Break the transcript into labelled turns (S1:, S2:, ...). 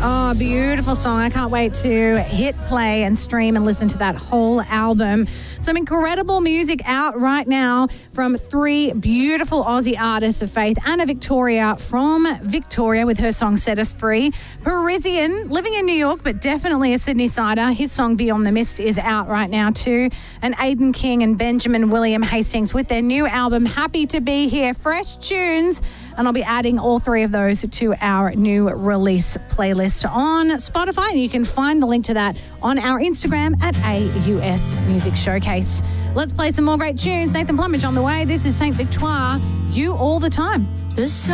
S1: Oh, beautiful song. I can't wait to hit play and stream and listen to that whole album. Some incredible music out right now from three beautiful Aussie artists of faith. Anna Victoria from Victoria with her song Set Us Free. Parisian, living in New York, but definitely a Sydney sider. His song Beyond the Mist is out right now too. And Aidan King and Benjamin William Hastings with their new album, Happy to Be Here. Fresh tunes. And I'll be adding all three of those to our new release playlist on Spotify. And you can find the link to that on our Instagram at AUS Music Showcase. Let's play some more great tunes. Nathan Plumage on the way. This is St. Victoire, You All the Time.